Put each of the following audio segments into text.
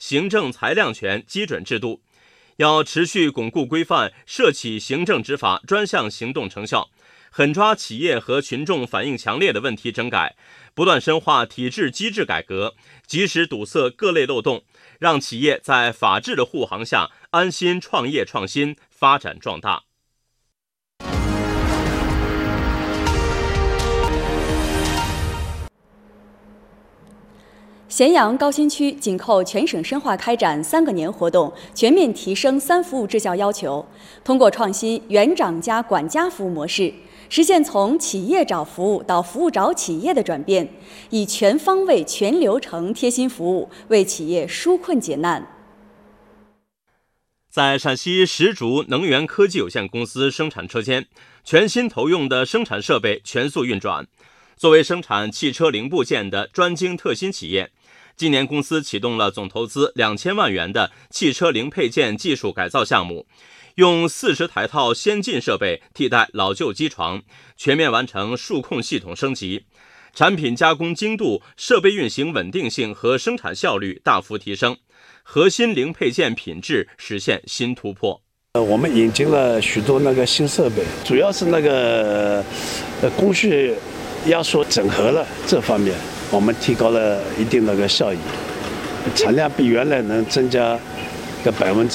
行政裁量权基准制度，要持续巩固规范涉企行政执法专项行动成效，狠抓企业和群众反映强烈的问题整改，不断深化体制机制改革，及时堵塞各类漏洞，让企业在法治的护航下安心创业创新，发展壮大。 咸阳高新区紧扣全省深化开展3个年活动，全面提升3服务质效要求，通过创新园长加管家服务模式，实现从企业找服务到服务找企业的转变，以全方位、全流程贴心服务为企业纾困解难。 在陕西石竹能源科技有限公司生产车间，全新投用的生产设备全速运转。作为生产汽车零部件的专精特新企业，今年公司启动了总投资2000万元的汽车零配件技术改造项目，用40台套先进设备替代老旧机床，全面完成数控系统升级，产品加工精度、设备运行稳定性和生产效率大幅提升，核心零配件品质实现新突破。 我们引进了许多新设备，主要是工序压缩整合了这方面，我们提高了一定效益，产量比原来能增加个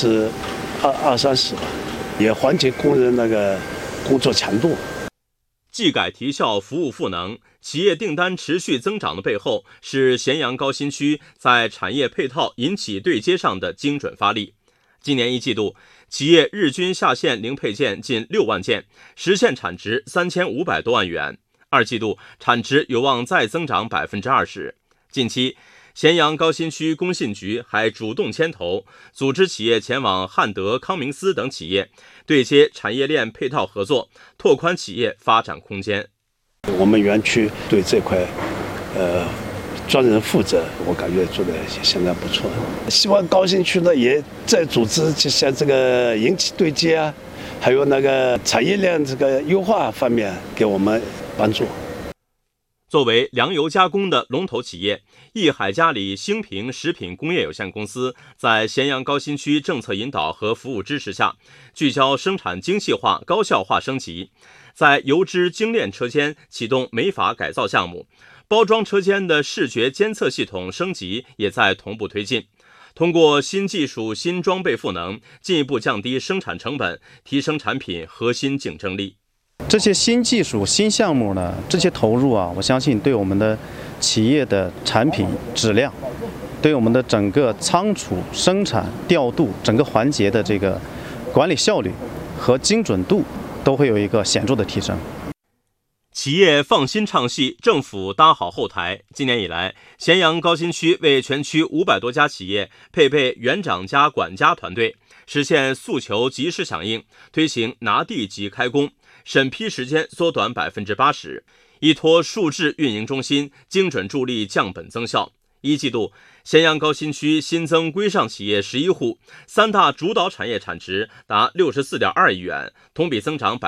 20-30%，也缓解工人工作强度。 技改提效，服务赋能，企业订单持续增长的背后，是咸阳高新区在产业配套引企对接上的精准发力。今年1季度，企业日均下线零配件近6万件，实现产值3500多万元。2季度产值有望再增长20%。近期，咸阳高新区工信局还主动牵头，组织企业前往汉德、康明斯等企业，对接产业链配套合作，拓宽企业发展空间。 我们园区对这块专人负责，我感觉做得相当不错。希望高新区呢也在组织像引企对接啊，还有产业链优化方面给我们帮助。 作为粮油加工的龙头企业，益海嘉里兴平食品工业有限公司在咸阳高新区政策引导和服务支持下，聚焦生产精细化、高效化升级，在油脂精炼车间启动美法改造项目，包装车间的视觉监测系统升级也在同步推进。通过新技术、新装备赋能，进一步降低生产成本，提升产品核心竞争力。 这些新技术、新项目呢，这些投入我相信对我们的企业的产品质量，对我们的整个仓储、生产、调度整个环节的管理效率和精准度都会有一个显著的提升。 企业放心唱戏，政府搭好后台。今年以来，咸阳高新区为全区500多家企业配备园长加管家团队，实现诉求及时响应，推行拿地即开工，审批时间缩短80%，依托数字运营中心，精准助力降本增效。1季度，咸阳高新区新增规上企业11户，3大主导产业产值达64.2亿元，同比增长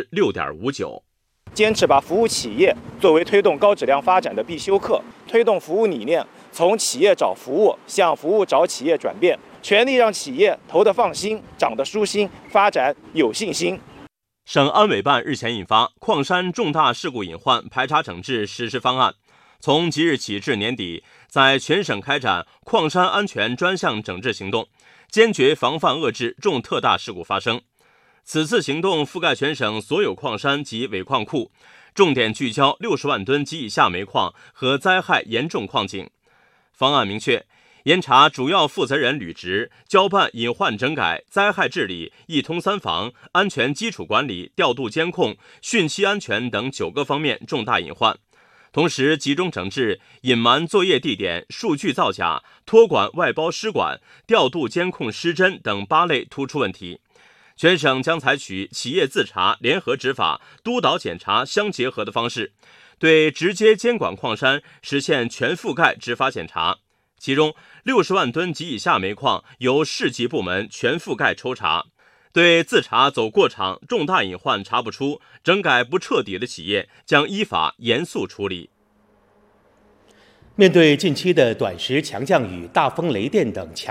6.59%。 坚持把服务企业作为推动高质量发展的必修课，推动服务理念从企业找服务向服务找企业转变，全力让企业投得放心、长得舒心、发展有信心。 省安委办日前印发《矿山重大事故隐患排查整治实施方案》，从即日起至年底，在全省开展矿山安全专项整治行动，坚决防范遏制重特大事故发生。此次行动覆盖全省所有矿山及尾矿库，重点聚焦60万吨及以下煤矿和灾害严重矿井。方案明确，严查主要负责人履职，交办隐患整改、灾害治理、一通三防、安全基础管理、调度监控、汛期安全等9个方面重大隐患。同时集中整治隐瞒作业地点、数据造假、托管外包失管、调度监控失真等8类突出问题。全省将采取企业自查、联合执法、督导检查相结合的方式，对直接监管矿山实现全覆盖执法检查。其中60万吨及以下煤矿由市级部门全覆盖抽查，对自查走过场、重大隐患查不出、整改不彻底的企业将依法严肃处理。 面对近期的短时强降雨、大风雷电等强